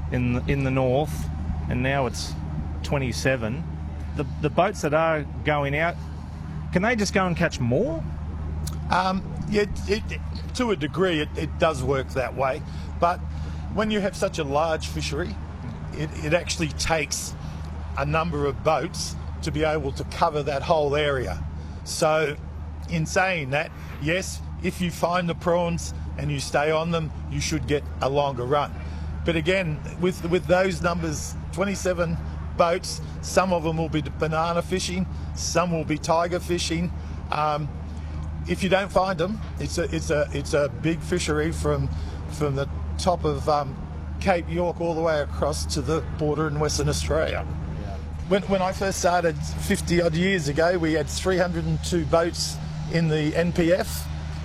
in the north, and now it's 27. The boats that are going out, can they just go and catch more? Yeah, to a degree, it does work that way. But when you have such a large fishery, it actually takes a number of boats to be able to cover that whole area. So in saying that, yes, if you find the prawns and you stay on them, you should get a longer run. But again, with those numbers, 27 boats, some of them will be banana fishing, some will be tiger fishing. If you don't find them, it's a big fishery from the top of Cape York all the way across to the border in Western Australia. When I first started 50 odd years ago, we had 302 boats in the NPF.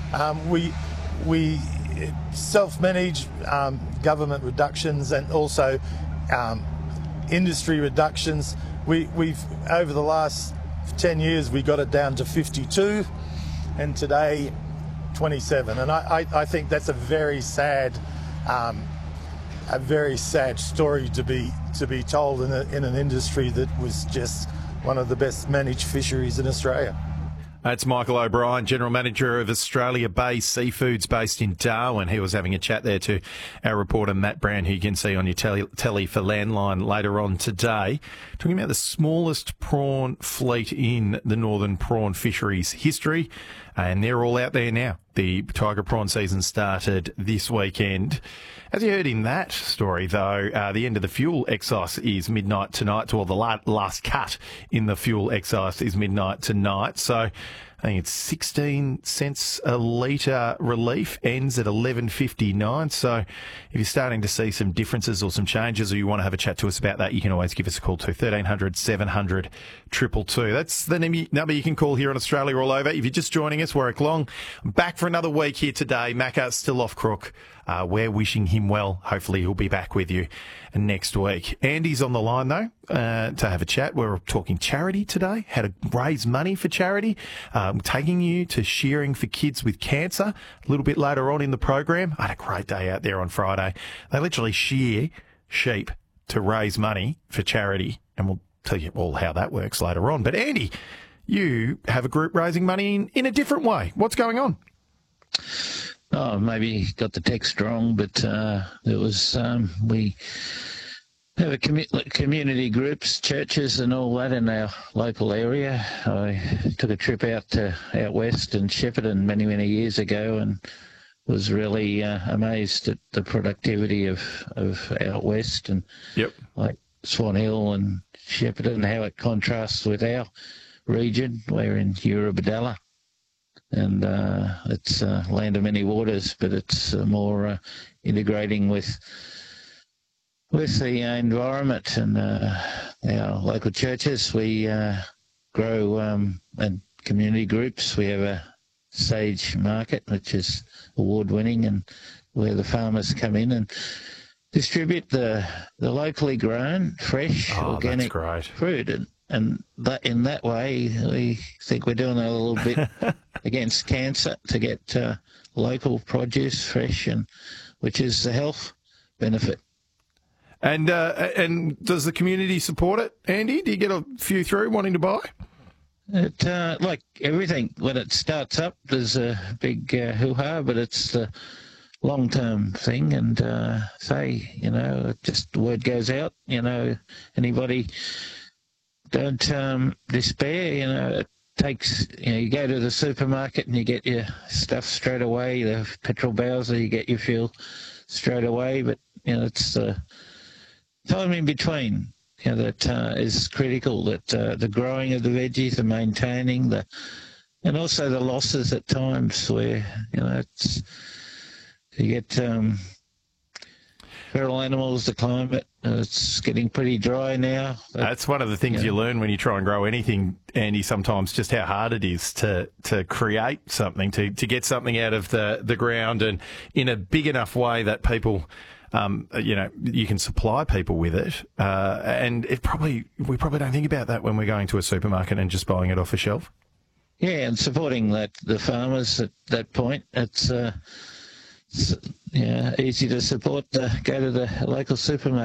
We self-manage government reductions and also industry reductions. We've over the last 10 years we got it down to 52, and today 27. And I think that's a very sad story to be told in an industry that was just one of the best managed fisheries in Australia. That's Michael O'Brien, General Manager of Australia Bay Seafoods based in Darwin. He was having a chat there to our reporter Matt Brown, who you can see on your telly for Landline later on today, talking about the smallest prawn fleet in the northern prawn fisheries history. And they're all out there now. The tiger prawn season started this weekend. As you heard in that story, though, the end of the fuel excise is midnight tonight, or the last cut in the fuel excise is midnight tonight. So I think it's 16 cents a litre relief, ends at 11.59. So if you're starting to see some differences or some changes, or you want to have a chat to us about that, you can always give us a call to 1300 700 222. That's the number you can call here on Australia All Over. If you're just joining us, Warwick Long, back for another week here today. Macca still off crook. We're wishing him well. Hopefully he'll be back with you next week. Andy's on the line, though, to have a chat. We're talking charity today, how to raise money for charity, taking you to shearing for kids with cancer a little bit later on in the program. I had a great day out there on Friday. They literally shear sheep to raise money for charity, and we'll tell you all how that works later on. But Andy, you have a group raising money in a different way. What's going on? Oh, maybe got the text wrong, but it was we have a community groups, churches and all that in our local area. I took a trip out west in Shepparton many years ago and was really amazed at the productivity of out west and like Swan Hill and Shepparton, how it contrasts with our region. We're in Eurobodalla. And it's land of many waters, but it's more integrating with the environment and our local churches. We grow and community groups. We have a Sage Market, which is award-winning, and where the farmers come in and distribute the locally grown, fresh, organic fruit. And that, in that way, we think we're doing a little bit against cancer to get local produce, fresh, and which is a health benefit. And does the community support it, Andy? Do you get a few through wanting to buy? It like everything, when it starts up, there's a big hoo-ha, but it's the long-term thing. And just the word goes out. Anybody. Don't despair, it takes, you go to the supermarket and you get your stuff straight away, the petrol bowser, you get your fuel straight away, but, it's the time in between, that is critical, that the growing of the veggies, the maintaining, and also the losses at times where, you get feral animals, the climate, it's getting pretty dry now. That's one of the things you learn when you try and grow anything, Andy, sometimes just how hard it is to create something, to get something out of the ground and in a big enough way that people, you can supply people with it. And we probably don't think about that when we're going to a supermarket and just buying it off a shelf. Yeah, and supporting the farmers at that point, it's easy to support, go to the local supermarket.